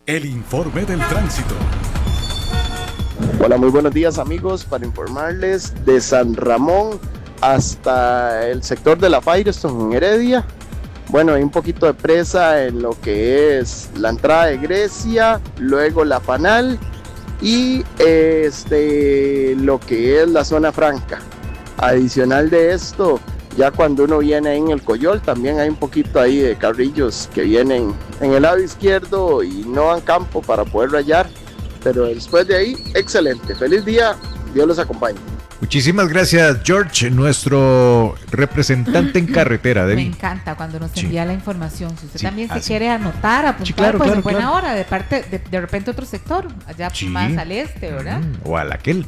El informe del tránsito. Hola, muy buenos días amigos, para informarles de San Ramón hasta el sector de la Firestone en Heredia. Bueno, hay un poquito de presa en lo que es la entrada de Grecia, luego la Panal y lo que es la zona franca. Adicional de esto, ya cuando uno viene ahí en el Coyol, también hay un poquito ahí de carrillos que vienen en el lado izquierdo y no dan campo para poder rayar. Pero después de ahí, excelente. Feliz día, Dios los acompañe. Muchísimas gracias, George, nuestro representante en carretera. Me encanta cuando nos envía la información. Si usted también se quiere anotar, apuntar, sí, claro, pues claro, en buena claro. hora, de repente otro sector, allá más al este, ¿verdad? O al aquel,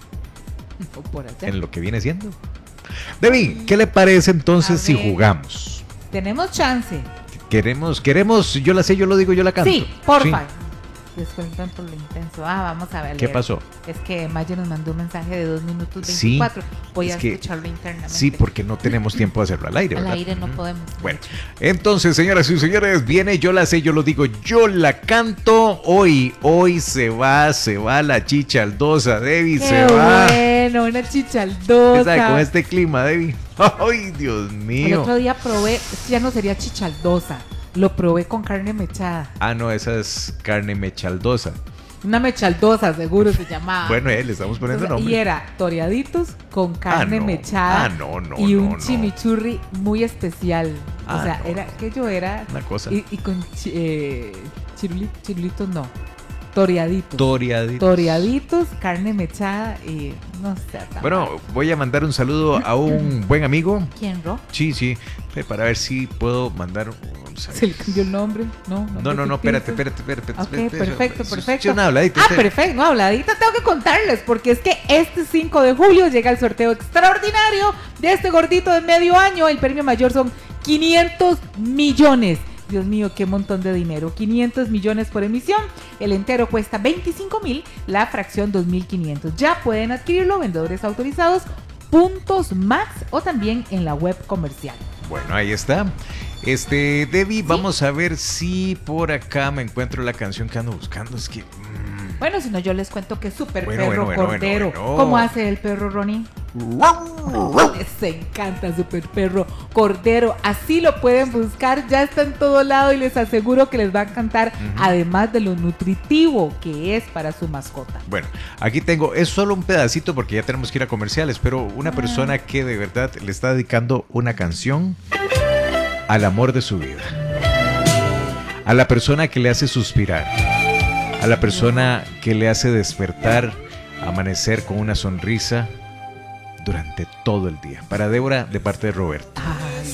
O por allá. en lo que viene siendo. Debbie, ¿qué le parece entonces si jugamos? Tenemos chance. Queremos, yo la sé, yo lo digo, yo la canto. Sí, porfa. Descuentan por lo intenso. Vamos a ver. ¿Qué pasó? Es que Maya nos mandó un mensaje de 2 minutos 24. Voy a escucharlo internamente. Sí, porque no tenemos tiempo de hacerlo al aire, ¿verdad? Al aire no podemos. Bueno, entonces, señoras y señores, viene Yo la sé, yo lo digo, yo la canto. Hoy se va la chichaldosa, Debbie, se va. Bueno, una chichaldosa. ¿Sabe? Con este clima, Debbie. Ay, Dios mío. El otro día probé, ya no sería chichaldosa. Lo probé con carne mechada. Ah, no, esa es carne mechaldosa. Una mechaldosa, seguro se llamaba. Bueno, le estamos poniendo nombre. Y era toreaditos con carne mechada. Y un chimichurri muy especial. O sea, era aquello era. Una cosa. Y con chirulitos no. Toreaditos. Toreaditos, carne mechada y no sé. Bueno, voy a mandar un saludo a un buen amigo. ¿Quién, Ro? Sí, para ver si puedo mandar un saludo. ¿Se le cambió el nombre? No, espérate. Ok, perfecto. Una habladita. Perfecto, no, habladita tengo que contarles, porque es que este 5 de julio llega el sorteo extraordinario de este gordito de medio año. El premio mayor son 500 millones. Dios mío, qué montón de dinero. 500 millones por emisión. El entero cuesta 25,000, la fracción 2,500. Ya pueden adquirirlo vendedores autorizados, Puntos Max o también en la web comercial. Bueno, ahí está. Debbie, ¿sí? Vamos a ver si por acá me encuentro la canción que ando buscando. Es que... Bueno, si no, yo les cuento que es Super Perro Cordero. Bueno. ¿Cómo hace el perro, Ronnie? Les encanta Super Perro Cordero. Así lo pueden buscar, ya está en todo lado y les aseguro que les va a encantar, además de lo nutritivo que es para su mascota. Bueno, aquí tengo, es solo un pedacito porque ya tenemos que ir a comerciales, pero una persona que de verdad le está dedicando una canción al amor de su vida, a la persona que le hace suspirar, a la persona que le hace despertar, amanecer con una sonrisa durante todo el día. Para Débora, de parte de Roberto.